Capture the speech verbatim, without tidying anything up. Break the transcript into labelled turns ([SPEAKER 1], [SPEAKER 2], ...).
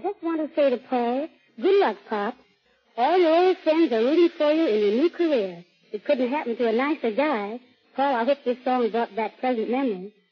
[SPEAKER 1] just want to say to Paul, good luck, Pop. All your old friends are rooting for you in your new career. It couldn't happen to a nicer guy. Paul, I hope this song brought back pleasant memories.